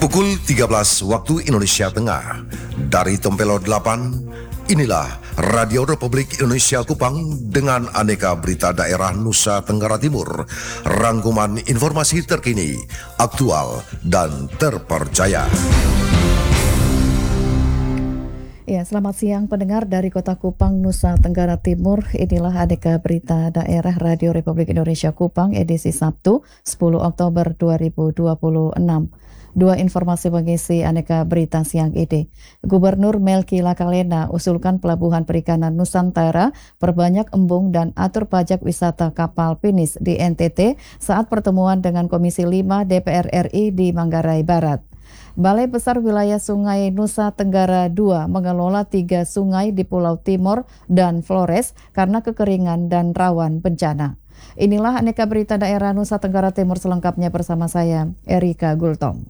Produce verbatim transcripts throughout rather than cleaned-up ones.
Pukul tiga belas waktu Indonesia Tengah. Dari Tempelo delapan, inilah Radio Republik Indonesia Kupang dengan aneka berita daerah Nusa Tenggara Timur. Rangkuman informasi terkini, aktual, dan terpercaya. Ya, selamat siang pendengar dari Kota Kupang, Nusa Tenggara Timur. Inilah aneka berita daerah Radio Republik Indonesia Kupang edisi Sabtu sepuluh Oktober dua ribu dua puluh enam. Dua informasi mengisi aneka berita siang ini. Gubernur Melki Lakalena usulkan Pelabuhan Perikanan Nusantara perbanyak embung dan atur pajak wisata kapal finish di N T T saat pertemuan dengan Komisi lima D P R R I di Manggarai Barat. Balai Besar Wilayah Sungai Nusa Tenggara dua mengelola tiga sungai di Pulau Timor dan Flores karena kekeringan dan rawan bencana. Inilah aneka berita daerah Nusa Tenggara Timur selengkapnya bersama saya, Erika Gultom.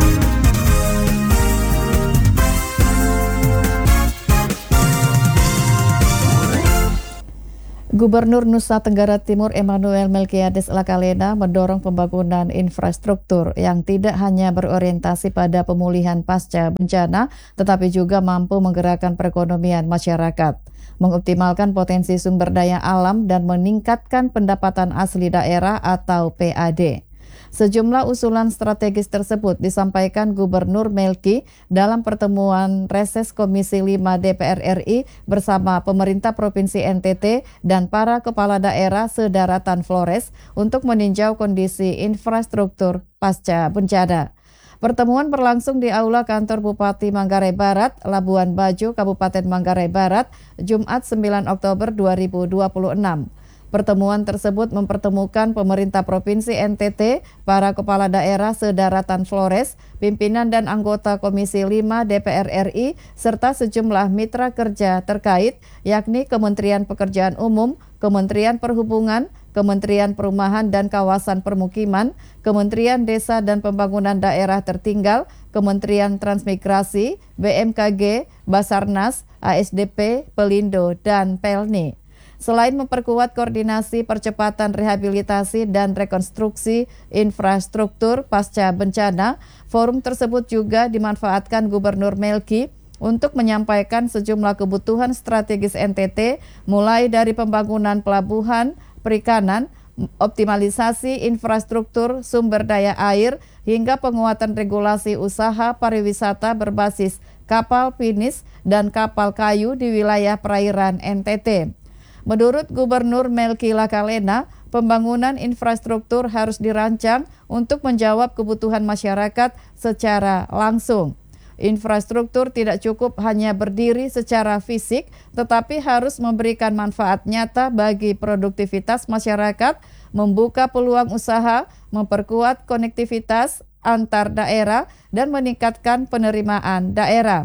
Gubernur Nusa Tenggara Timur Emmanuel Melkiades Lakalena mendorong pembangunan infrastruktur yang tidak hanya berorientasi pada pemulihan pasca bencana, tetapi juga mampu menggerakkan perekonomian masyarakat, mengoptimalkan potensi sumber daya alam dan meningkatkan pendapatan asli daerah atau P A D. Sejumlah usulan strategis tersebut disampaikan Gubernur Melki dalam pertemuan reses Komisi lima D P R R I bersama pemerintah Provinsi N T T dan para kepala daerah sedaratan Flores untuk meninjau kondisi infrastruktur pasca bencana. Pertemuan berlangsung di Aula Kantor Bupati Manggarai Barat, Labuan Bajo, Kabupaten Manggarai Barat, Jumat sembilan Oktober dua ribu dua puluh enam. Pertemuan tersebut mempertemukan pemerintah Provinsi N T T, para kepala daerah sedaratan Flores, pimpinan dan anggota Komisi lima D P R R I, serta sejumlah mitra kerja terkait, yakni Kementerian Pekerjaan Umum, Kementerian Perhubungan, Kementerian Perumahan dan Kawasan Permukiman, Kementerian Desa dan Pembangunan Daerah Tertinggal, Kementerian Transmigrasi, B M K G, Basarnas, A S D P, Pelindo, dan Pelni. Selain memperkuat koordinasi percepatan rehabilitasi dan rekonstruksi infrastruktur pasca bencana, forum tersebut juga dimanfaatkan Gubernur Melki untuk menyampaikan sejumlah kebutuhan strategis N T T, mulai dari pembangunan pelabuhan, perikanan, optimalisasi infrastruktur sumber daya air, hingga penguatan regulasi usaha pariwisata berbasis kapal finish dan kapal kayu di wilayah perairan N T T. Menurut Gubernur Melki Lakalena, pembangunan infrastruktur harus dirancang untuk menjawab kebutuhan masyarakat secara langsung. Infrastruktur tidak cukup hanya berdiri secara fisik, tetapi harus memberikan manfaat nyata bagi produktivitas masyarakat, membuka peluang usaha, memperkuat konektivitas antar daerah, dan meningkatkan penerimaan daerah.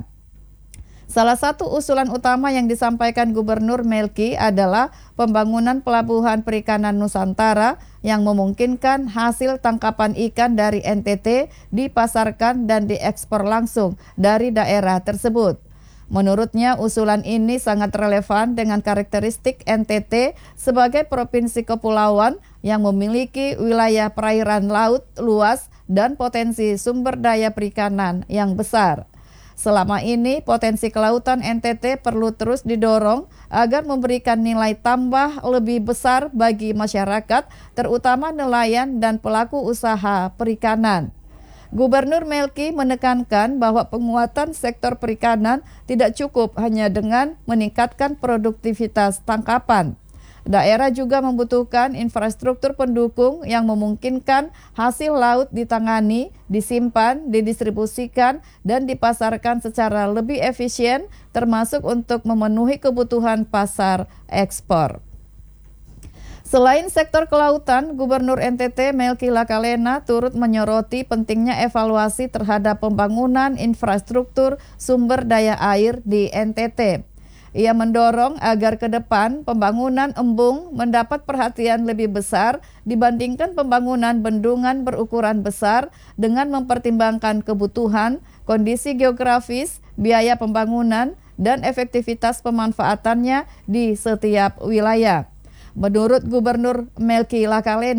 Salah satu usulan utama yang disampaikan Gubernur Melki adalah pembangunan Pelabuhan Perikanan Nusantara yang memungkinkan hasil tangkapan ikan dari N T T dipasarkan dan diekspor langsung dari daerah tersebut. Menurutnya, usulan ini sangat relevan dengan karakteristik N T T sebagai provinsi kepulauan yang memiliki wilayah perairan laut luas dan potensi sumber daya perikanan yang besar. Selama ini, potensi kelautan N T T perlu terus didorong agar memberikan nilai tambah lebih besar bagi masyarakat, terutama nelayan dan pelaku usaha perikanan. Gubernur Melki menekankan bahwa penguatan sektor perikanan tidak cukup hanya dengan meningkatkan produktivitas tangkapan. Daerah juga membutuhkan infrastruktur pendukung yang memungkinkan hasil laut ditangani, disimpan, didistribusikan, dan dipasarkan secara lebih efisien, termasuk untuk memenuhi kebutuhan pasar ekspor. Selain sektor kelautan, Gubernur N T T Melki Lakalena turut menyoroti pentingnya evaluasi terhadap pembangunan infrastruktur sumber daya air di N T T. Ia mendorong agar ke depan pembangunan embung mendapat perhatian lebih besar dibandingkan pembangunan bendungan berukuran besar dengan mempertimbangkan kebutuhan, kondisi geografis, biaya pembangunan, dan efektivitas pemanfaatannya di setiap wilayah. Menurut Gubernur Melki Lakalena,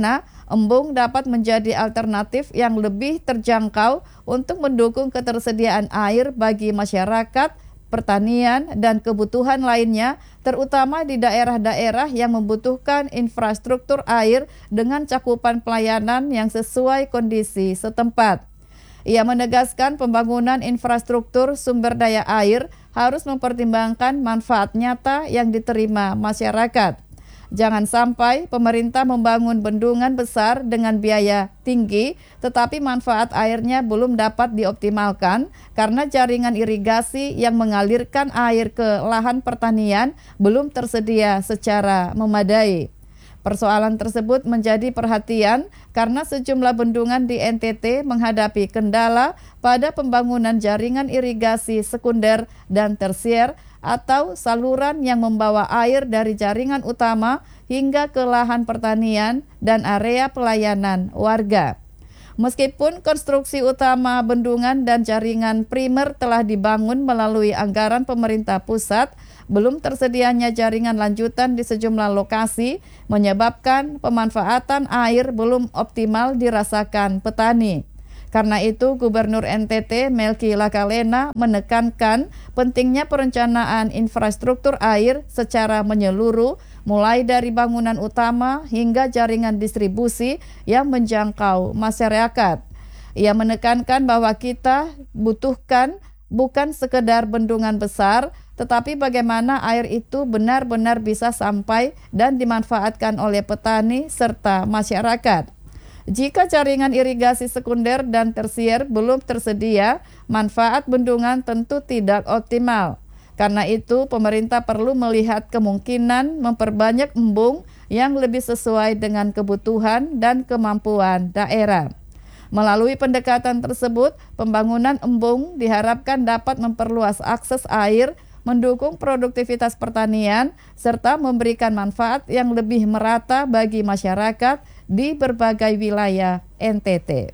embung dapat menjadi alternatif yang lebih terjangkau untuk mendukung ketersediaan air bagi masyarakat, pertanian, dan kebutuhan lainnya, terutama di daerah-daerah yang membutuhkan infrastruktur air dengan cakupan pelayanan yang sesuai kondisi setempat. Ia menegaskan pembangunan infrastruktur sumber daya air harus mempertimbangkan manfaat nyata yang diterima masyarakat. Jangan sampai pemerintah membangun bendungan besar dengan biaya tinggi, tetapi manfaat airnya belum dapat dioptimalkan karena jaringan irigasi yang mengalirkan air ke lahan pertanian belum tersedia secara memadai. Persoalan tersebut menjadi perhatian karena sejumlah bendungan di N T T menghadapi kendala pada pembangunan jaringan irigasi sekunder dan tersier atau saluran yang membawa air dari jaringan utama hingga ke lahan pertanian dan area pelayanan warga. Meskipun konstruksi utama bendungan dan jaringan primer telah dibangun melalui anggaran pemerintah pusat, belum tersedianya jaringan lanjutan di sejumlah lokasi menyebabkan pemanfaatan air belum optimal dirasakan petani. Karena itu, Gubernur N T T Melky Lakalena menekankan pentingnya perencanaan infrastruktur air secara menyeluruh, mulai dari bangunan utama hingga jaringan distribusi yang menjangkau masyarakat. Ia menekankan bahwa kita butuhkan bukan sekedar bendungan besar, tetapi bagaimana air itu benar-benar bisa sampai dan dimanfaatkan oleh petani serta masyarakat. Jika jaringan irigasi sekunder dan tersier belum tersedia, manfaat bendungan tentu tidak optimal. Karena itu, pemerintah perlu melihat kemungkinan memperbanyak embung yang lebih sesuai dengan kebutuhan dan kemampuan daerah. Melalui pendekatan tersebut, pembangunan embung diharapkan dapat memperluas akses air, mendukung produktivitas pertanian, serta memberikan manfaat yang lebih merata bagi masyarakat di berbagai wilayah N T T.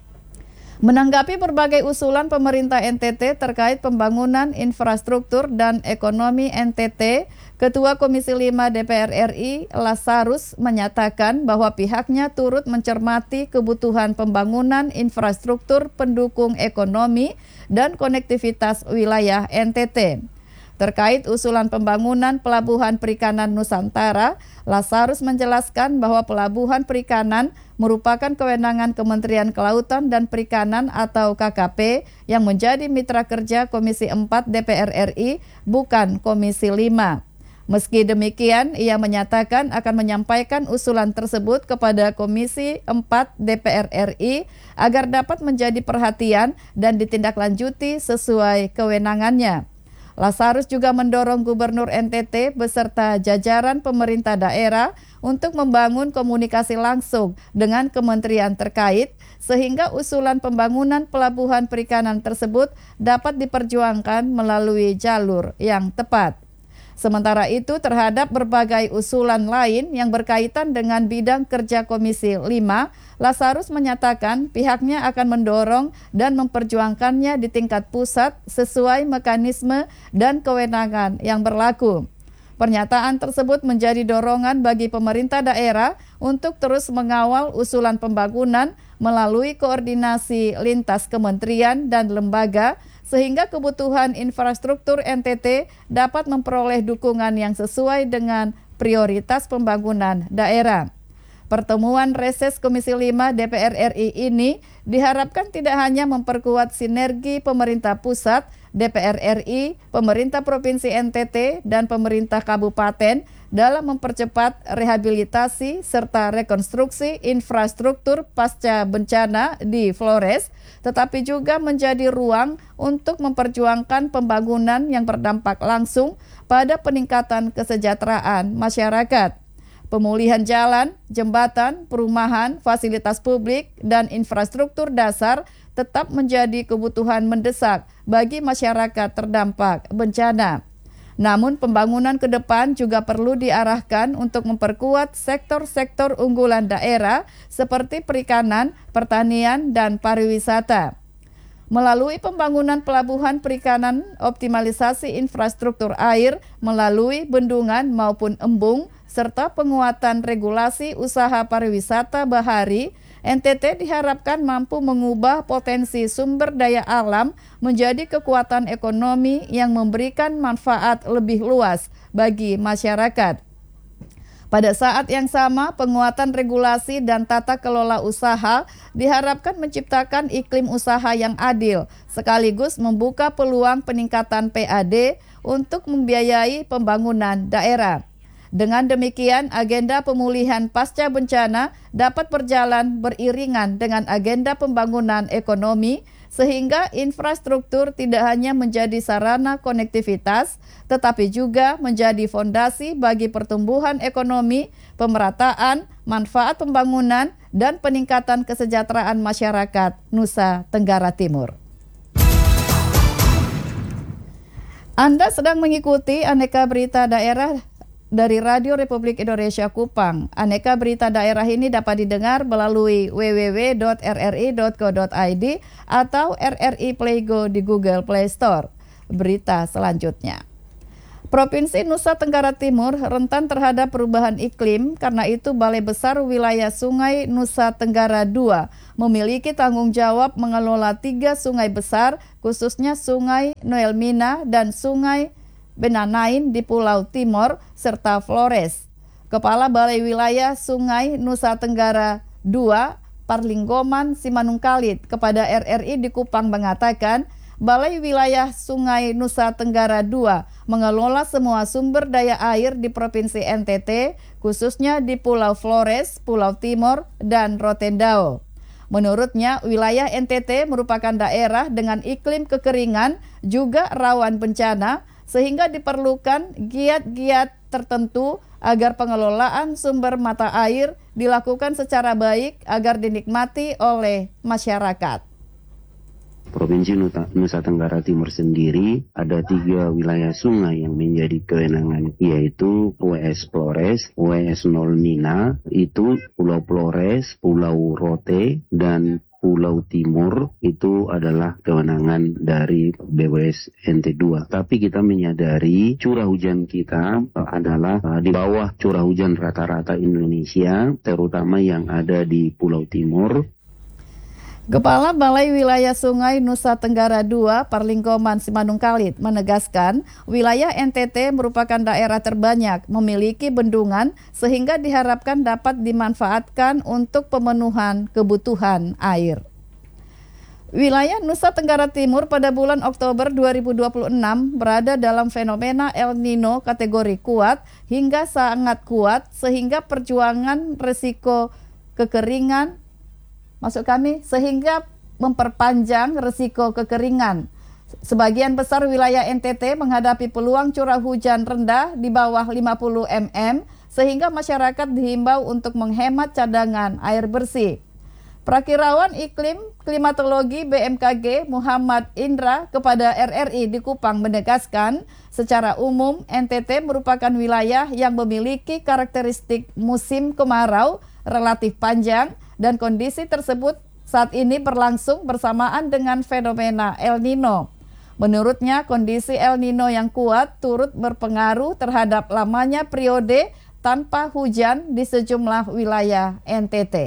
Menanggapi berbagai usulan pemerintah N T T terkait pembangunan infrastruktur dan ekonomi N T T, Ketua Komisi lima D P R R I Lazarus menyatakan bahwa pihaknya turut mencermati kebutuhan pembangunan infrastruktur pendukung ekonomi dan konektivitas wilayah N T T. Terkait usulan pembangunan Pelabuhan Perikanan Nusantara, Lazarus menjelaskan bahwa Pelabuhan Perikanan merupakan kewenangan Kementerian Kelautan dan Perikanan atau K K P yang menjadi mitra kerja Komisi empat D P R R I, bukan Komisi lima. Meski demikian, ia menyatakan akan menyampaikan usulan tersebut kepada Komisi empat D P R R I agar dapat menjadi perhatian dan ditindaklanjuti sesuai kewenangannya. Lazarus juga mendorong Gubernur N T T beserta jajaran pemerintah daerah untuk membangun komunikasi langsung dengan kementerian terkait sehingga usulan pembangunan pelabuhan perikanan tersebut dapat diperjuangkan melalui jalur yang tepat. Sementara itu, terhadap berbagai usulan lain yang berkaitan dengan bidang kerja Komisi lima, Lazarus menyatakan pihaknya akan mendorong dan memperjuangkannya di tingkat pusat sesuai mekanisme dan kewenangan yang berlaku. Pernyataan tersebut menjadi dorongan bagi pemerintah daerah untuk terus mengawal usulan pembangunan melalui koordinasi lintas kementerian dan lembaga sehingga kebutuhan infrastruktur N T T dapat memperoleh dukungan yang sesuai dengan prioritas pembangunan daerah. Pertemuan reses Komisi lima D P R R I ini diharapkan tidak hanya memperkuat sinergi pemerintah pusat, D P R R I, pemerintah Provinsi N T T, dan pemerintah kabupaten dalam mempercepat rehabilitasi serta rekonstruksi infrastruktur pasca bencana di Flores, tetapi juga menjadi ruang untuk memperjuangkan pembangunan yang berdampak langsung pada peningkatan kesejahteraan masyarakat. Pemulihan jalan, jembatan, perumahan, fasilitas publik, dan infrastruktur dasar tetap menjadi kebutuhan mendesak bagi masyarakat terdampak bencana. Namun pembangunan ke depan juga perlu diarahkan untuk memperkuat sektor-sektor unggulan daerah seperti perikanan, pertanian, dan pariwisata. Melalui pembangunan pelabuhan perikanan, optimalisasi infrastruktur air melalui bendungan maupun embung, serta penguatan regulasi usaha pariwisata bahari, N T T diharapkan mampu mengubah potensi sumber daya alam menjadi kekuatan ekonomi yang memberikan manfaat lebih luas bagi masyarakat. Pada saat yang sama, penguatan regulasi dan tata kelola usaha diharapkan menciptakan iklim usaha yang adil, sekaligus membuka peluang peningkatan P A D untuk membiayai pembangunan daerah. Dengan demikian, agenda pemulihan pasca bencana dapat berjalan beriringan dengan agenda pembangunan ekonomi, sehingga infrastruktur tidak hanya menjadi sarana konektivitas, tetapi juga menjadi fondasi bagi pertumbuhan ekonomi, pemerataan, manfaat pembangunan, dan peningkatan kesejahteraan masyarakat Nusa Tenggara Timur. Anda sedang mengikuti Aneka Berita Daerah dari Radio Republik Indonesia Kupang. Aneka Berita Daerah ini dapat didengar melalui w w w dot r r i dot co dot i d atau R R I Play Go di Google Play Store. Berita selanjutnya. Provinsi Nusa Tenggara Timur rentan terhadap perubahan iklim, karena itu Balai Besar Wilayah Sungai Nusa Tenggara dua memiliki tanggung jawab mengelola tiga sungai besar, khususnya Sungai Noelmina dan Sungai Benanain di Pulau Timor, serta Flores. Kepala Balai Wilayah Sungai Nusa Tenggara dua, Parlinggoman Simanungkalit, kepada R R I di Kupang mengatakan, Balai Wilayah Sungai Nusa Tenggara dua mengelola semua sumber daya air di Provinsi N T T, khususnya di Pulau Flores, Pulau Timor, dan Rotendao. Menurutnya, wilayah N T T merupakan daerah dengan iklim kekeringan, juga rawan bencana, sehingga diperlukan giat-giat tertentu agar pengelolaan sumber mata air dilakukan secara baik agar dinikmati oleh masyarakat. Provinsi Nusa Tenggara Timur sendiri ada tiga wilayah sungai yang menjadi kewenangan, yaitu W S Flores, W S Noelmina, itu Pulau Flores, Pulau Rote, dan Pulau Timur itu adalah kewenangan dari B W S N T dua. Tapi kita menyadari curah hujan kita adalah di bawah curah hujan rata-rata Indonesia, terutama yang ada di Pulau Timur. Kepala Balai Wilayah Sungai Nusa Tenggara dua, Parlinggoman Simanungkalit, menegaskan wilayah N T T merupakan daerah terbanyak memiliki bendungan, sehingga diharapkan dapat dimanfaatkan untuk pemenuhan kebutuhan air. Wilayah Nusa Tenggara Timur pada bulan Oktober dua ribu dua puluh enam berada dalam fenomena El Nino kategori kuat hingga sangat kuat, sehingga perjuangan resiko kekeringan Maksud kami, sehingga memperpanjang risiko kekeringan. Sebagian besar wilayah N T T menghadapi peluang curah hujan rendah di bawah lima puluh milimeter, sehingga masyarakat dihimbau untuk menghemat cadangan air bersih. Prakirawan Iklim Klimatologi B M K G Muhammad Indra kepada R R I di Kupang menegaskan, secara umum N T T merupakan wilayah yang memiliki karakteristik musim kemarau relatif panjang, dan kondisi tersebut saat ini berlangsung bersamaan dengan fenomena El Nino. Menurutnya, kondisi El Nino yang kuat turut berpengaruh terhadap lamanya periode tanpa hujan di sejumlah wilayah N T T.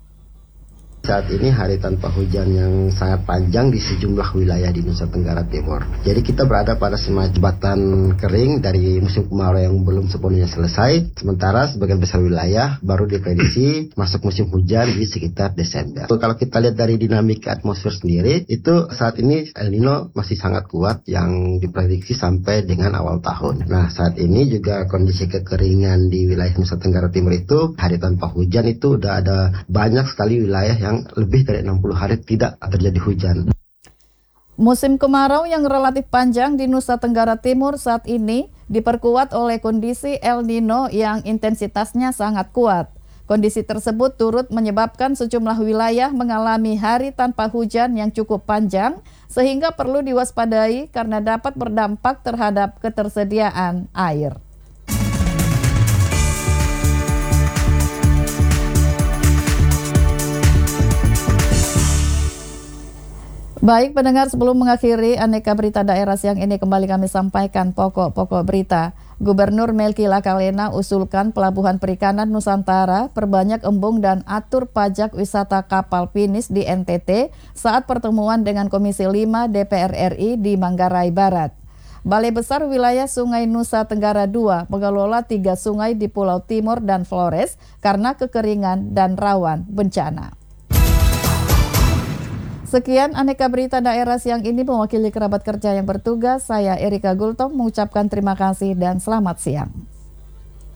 Saat ini hari tanpa hujan yang sangat panjang di sejumlah wilayah di Nusa Tenggara Timur. Jadi kita berada pada semacam jembatan kering dari musim kemarau yang belum sepenuhnya selesai. Sementara sebagian besar wilayah baru diprediksi masuk musim hujan di sekitar Desember. So, kalau kita lihat dari dinamika atmosfer sendiri, itu saat ini El Nino masih sangat kuat yang diprediksi sampai dengan awal tahun. Nah, saat ini juga kondisi kekeringan di wilayah Nusa Tenggara Timur itu hari tanpa hujan itu udah ada banyak sekali wilayah yang lebih dari enam puluh hari tidak terjadi hujan. Musim kemarau yang relatif panjang di Nusa Tenggara Timur saat ini diperkuat oleh kondisi El Nino yang intensitasnya sangat kuat. Kondisi tersebut turut menyebabkan sejumlah wilayah mengalami hari tanpa hujan yang cukup panjang, sehingga perlu diwaspadai karena dapat berdampak terhadap ketersediaan air. Baik pendengar, sebelum mengakhiri aneka berita daerah siang ini, kembali kami sampaikan pokok-pokok berita. Gubernur Melki Lakalena usulkan Pelabuhan Perikanan Nusantara perbanyak embung dan atur pajak wisata kapal finish di N T T saat pertemuan dengan Komisi lima D P R R I di Manggarai Barat. Balai Besar Wilayah Sungai Nusa Tenggara dua mengelola tiga sungai di Pulau Timur dan Flores karena kekeringan dan rawan bencana. Sekian aneka berita daerah siang ini, mewakili kerabat kerja yang bertugas, saya Erika Gultom mengucapkan terima kasih dan selamat siang.